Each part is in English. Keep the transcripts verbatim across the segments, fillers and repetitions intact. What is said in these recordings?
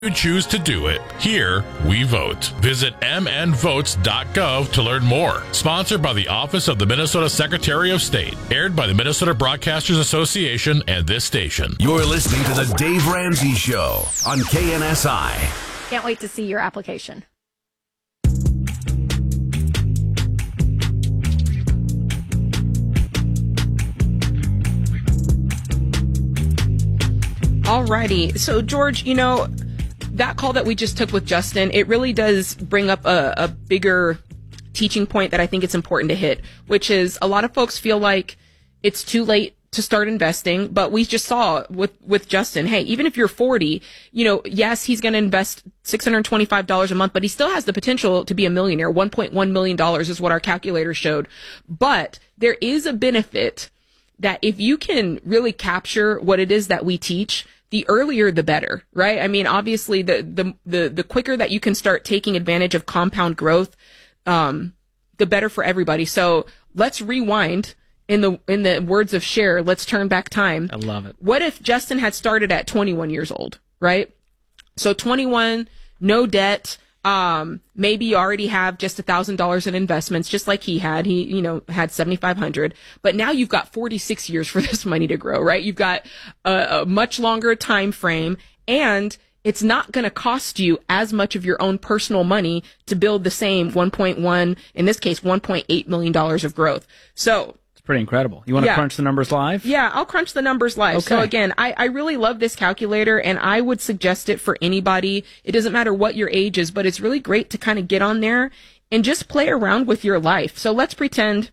You choose to do it. Here, we vote. Visit m n votes dot gov to learn more. Sponsored by the Office of the Minnesota Secretary of State. Aired by the Minnesota Broadcasters Association and this station. You're listening to The Dave Ramsey Show on K N S I. Can't wait to see your application. Alrighty. So, George, you know, that call that we just took with Justin, it really does bring up a, a bigger teaching point that I think it's important to hit, which is a lot of folks feel like it's too late to start investing, but we just saw with, with Justin, hey, even if you're forty, you know, yes, he's going to invest six hundred twenty-five dollars a month, but he still has the potential to be a millionaire. one point one million dollars is what our calculator showed. But there is a benefit that if you can really capture what it is that we teach, the earlier the better, right? I mean, obviously the, the, the, the quicker that you can start taking advantage of compound growth, um, the better for everybody. So let's rewind in the, in the words of Cher, let's turn back time. I love it. What if Justin had started at twenty-one years old, right? So twenty-one, no debt. Um, maybe you already have just a thousand dollars in investments, just like he had. He, you know, had seventy-five hundred, but now you've got forty-six years for this money to grow, right? You've got a, a much longer time frame, and it's not going to cost you as much of your own personal money to build the same one point one, in this case, one point eight million dollars of growth. So, pretty incredible. You want to yeah. crunch the numbers live? Yeah, I'll crunch the numbers live. Okay. So again, I, I really love this calculator, and I would suggest it for anybody. It doesn't matter what your age is, but it's really great to kind of get on there and just play around with your life. So let's pretend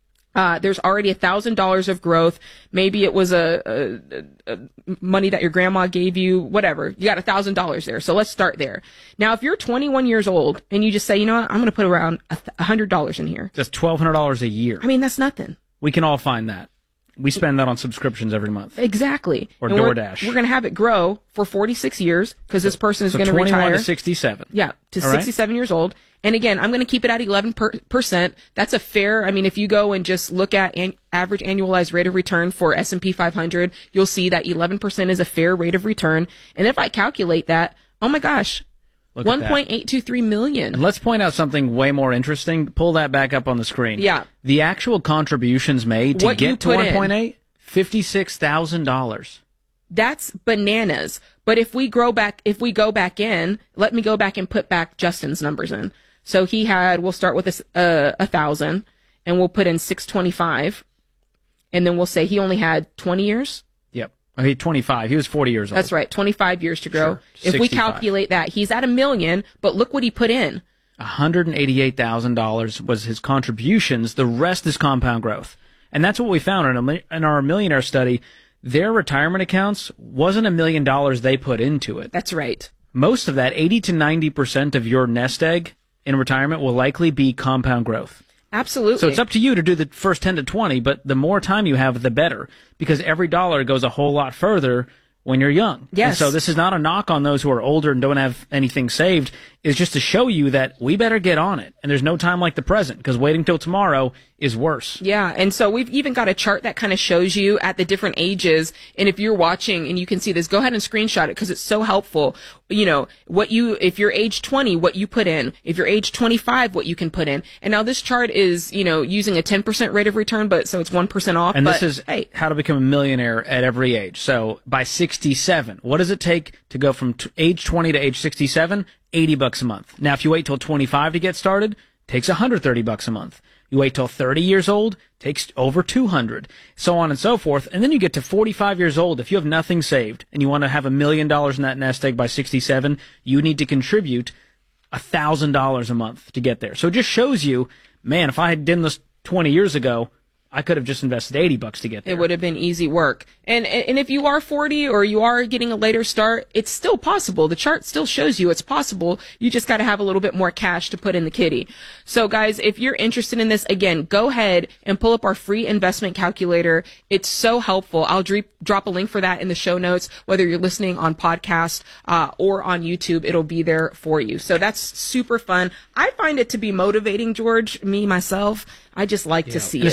uh there's already a thousand dollars of growth. Maybe it was a, a, a money that your grandma gave you, whatever. You got a thousand dollars there. So let's start there. Now, if you're twenty-one years old and you just say, you know what, I'm going to put around a hundred dollars in here. That's twelve hundred dollars a year. I mean, that's nothing. We can all find that. We spend that on subscriptions every month. Exactly. Or and DoorDash. We're, we're going to have it grow for forty-six years because this person is so going to retire. twenty-one to sixty-seven. Yeah, to all sixty-seven right? years old. And again, I'm going to keep it at eleven percent. That's a fair, I mean, if you go and just look at an average annualized rate of return for S and P five hundred, you'll see that eleven percent is a fair rate of return. And if I calculate that, oh my gosh, one point eight two three million. And let's point out something way more interesting. Pull that back up on the screen. Yeah. The actual contributions made to What you get to put one point eight, in. fifty-six thousand dollars. That's bananas. But if we grow back, if we go back in, let me go back and put back Justin's numbers in. So he had, we'll start with a, uh, a thousand, and we'll put in six twenty-five, and then we'll say he only had twenty years. Yep. Oh, he twenty-five. He was forty years old. That's right. twenty-five years to grow. Sure. If we calculate that, he's at a million, but look what he put in. one hundred eighty-eight thousand dollars was his contributions. The rest is compound growth. And that's what we found in, a, in our millionaire study. Their retirement accounts wasn't a million dollars they put into it. That's right. Most of that, eighty to ninety percent of your nest egg in retirement will likely be compound growth. Absolutely. So it's up to you to do the first ten to twenty, but the more time you have, the better, because every dollar goes a whole lot further when you're young. Yes. And so this is not a knock on those who are older and don't have anything saved. It's just to show you that we better get on it. And there's no time like the present, because waiting till tomorrow is worse. Yeah, and so we've even got a chart that kind of shows you at the different ages. And if you're watching and you can see this, go ahead and screenshot it because it's so helpful. You know, what you, if you're age twenty, what you put in. If you're age twenty-five, what you can put in. And now this chart is, you know, using a ten percent rate of return, but so it's one percent off. And but, this is hey, how to become a millionaire at every age. So by sixty-seven, what does it take to go from t- age twenty to age sixty-seven? eighty bucks a month. Now, if you wait till twenty-five to get started, it takes one hundred thirty bucks a month. You wait till thirty years old, takes over two hundred, so on and so forth. And then you get to forty-five years old. If you have nothing saved and you want to have a million dollars in that nest egg by sixty-seven, you need to contribute one thousand dollars a month to get there. So it just shows you, man, if I had done this twenty years ago, I could have just invested eighty bucks to get there. It would have been easy work. And and if you are forty or you are getting a later start, it's still possible. The chart still shows you it's possible. You just got to have a little bit more cash to put in the kitty. So guys, if you're interested in this, again, go ahead and pull up our free investment calculator. It's so helpful. I'll dre- drop a link for that in the show notes. Whether you're listening on podcast uh, or on YouTube, it'll be there for you. So that's super fun. I find it to be motivating, George, me, myself. I just like Yeah. to see and it. Especially if you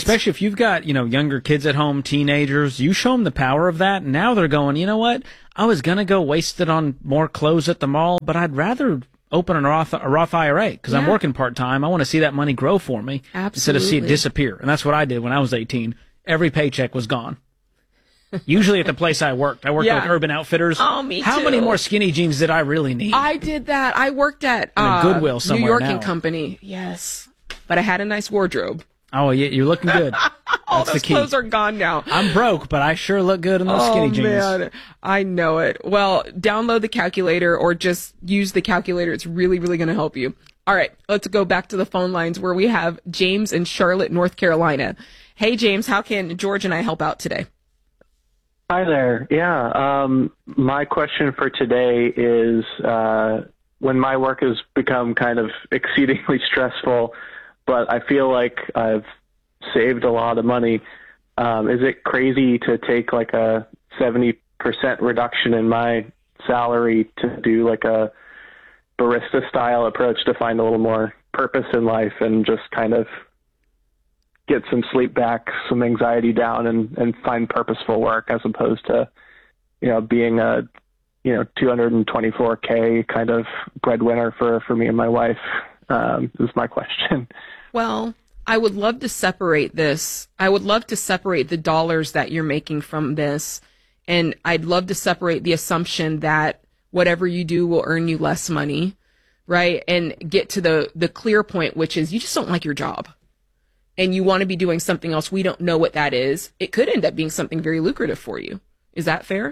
you've got, you know, younger kids at home, teenagers, you show them the power of that, and now they're going, you know what? I was going to go waste it on more clothes at the mall, but I'd rather open a Roth, a Roth I R A because yeah. I'm working part-time. I want to see that money grow for me Absolutely. Instead of see it disappear. And that's what I did when I was eighteen. Every paycheck was gone. Usually at the place I worked. I worked yeah. at Urban Outfitters. Oh, me How too. many more skinny jeans did I really need? I did that. I worked at In a uh, Goodwill somewhere New York now. and Company. Yes. But I had a nice wardrobe. Oh, yeah, you're looking good. All That's those the key. clothes are gone now. I'm broke, but I sure look good in those oh, skinny jeans. Man. I know it. Well, download the calculator or just use the calculator. It's really, really going to help you. All right, let's go back to the phone lines where we have James in Charlotte, North Carolina. Hey, James, how can George and I help out today? Hi there. Yeah, um, my question for today is uh, when my work has become kind of exceedingly stressful, but I feel like I've saved a lot of money, um, is it crazy to take like a seventy percent reduction in my salary to do like a barista style approach to find a little more purpose in life and just kind of get some sleep back, some anxiety down, and, and find purposeful work as opposed to, you know, being a, you know, two hundred twenty-four K kind of breadwinner for, for me and my wife, um, is my question. Well, I would love to separate this. I would love to separate the dollars that you're making from this. And I'd love to separate the assumption that whatever you do will earn you less money, right? And get to the, the clear point, which is you just don't like your job. And you want to be doing something else. We don't know what that is. It could end up being something very lucrative for you. Is that fair?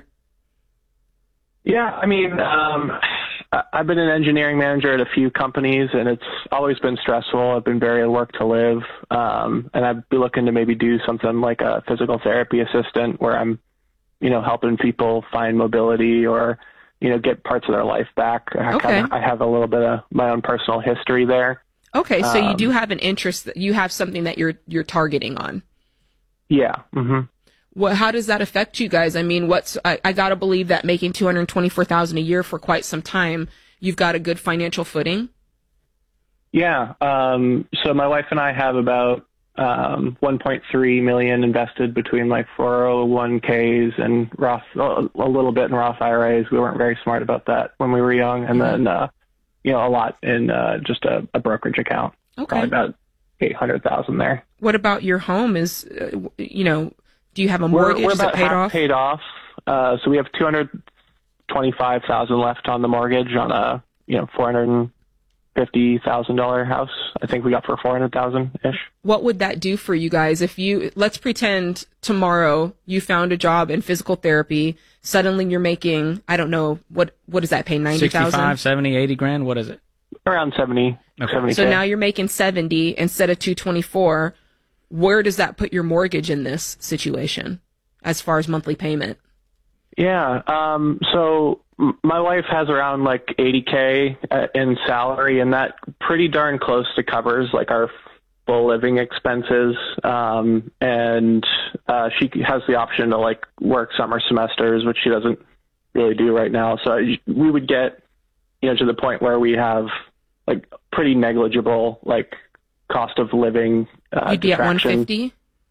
Yeah, I mean, um, I've been an engineering manager at a few companies, and it's always been stressful. I've been very at work to live, um, and I'd be looking to maybe do something like a physical therapy assistant where I'm, you know, helping people find mobility or, you know, get parts of their life back. I, Okay. kinda, I have a little bit of my own personal history there. Okay, so Um, you do have an interest, that you have something that you're you're targeting on. Yeah. Mm-hmm. What, how does that affect you guys? I mean, what's I, I gotta believe that making two hundred twenty-four thousand dollars a year for quite some time, you've got a good financial footing. Yeah. Um, so my wife and I have about um, one point three million invested between like four oh one Ks and Roth, a little bit in Roth I R As. We weren't very smart about that when we were young, and then uh, you know, a lot in uh, just a, a brokerage account. Okay. Probably about eight hundred thousand there. What about your home? Is uh, you know, do you have a We're, mortgage? we're Is it about paid half off? paid off. Uh, so we have two hundred twenty-five thousand left on the mortgage on a you know four hundred fifty thousand dollar house. I think we got for four hundred thousand ish. What would that do for you guys if you, let's pretend tomorrow you found a job in physical therapy, suddenly you're making, I don't know, what what does that pay, ninety thousand? sixty-five, seventy, eighty grand? What is it? Around seventy. Okay. seventy So K. now you're making seventy instead of two twenty-four. Where does that put your mortgage in this situation as far as monthly payment? Yeah. Um, so m- my wife has around like eighty K uh, in salary, and that pretty darn close to covers like our full living expenses. Um, and uh, she has the option to like work summer semesters, which she doesn't really do right now. So we would get, you know, to the point where we have like pretty negligible like cost of living. Uh, You'd be at one detraction. fifty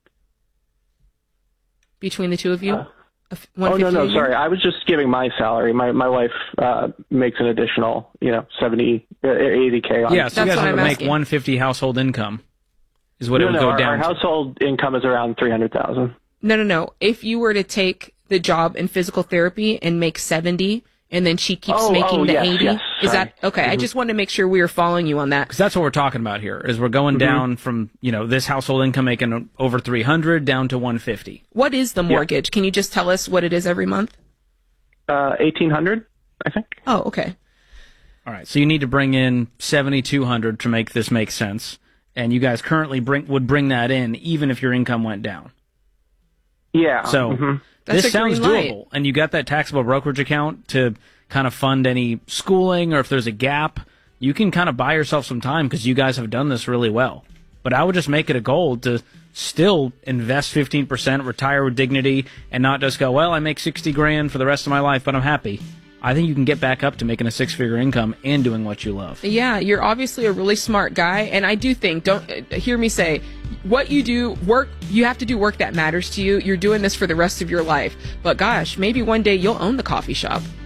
between the two of you? Uh, Of Oh, no, one fifty no, a year? sorry. I was just giving my salary. My my wife uh, makes an additional, you know, seventy, uh, eighty K on Yeah, so you That's guys what have I'm to make asking. one hundred fifty household income is what no, it would no, go our, down our to. household income is around three hundred thousand. No, no, no. If you were to take the job in physical therapy and make seventy, and then she keeps Oh, making oh, the yes, eighty, yes, is sorry. that okay? I just wanted to make sure we were following you on that. Because that's what we're talking about here, is we're going down from, you know, this household income making over three hundred down to one fifty. What is the mortgage? Can you just tell us what it is every month? Uh, eighteen hundred, I think. Oh, okay. All right, so you need to bring in seventy-two hundred to make this make sense, and you guys currently bring would bring that in even if your income went down. Yeah. So mhm. That's this a green sounds light. doable, and you got that taxable brokerage account to kind of fund any schooling, or if there's a gap, you can kind of buy yourself some time because you guys have done this really well. But I would just make it a goal to still invest fifteen percent, retire with dignity, and not just go, well, I make sixty grand for the rest of my life, but I'm happy. I think you can get back up to making a six-figure income and doing what you love. Yeah, you're obviously a really smart guy, and I do think, don't uh, hear me say, what you do, work, you have to do work that matters to you. You're doing this for the rest of your life. But gosh, maybe one day you'll own the coffee shop.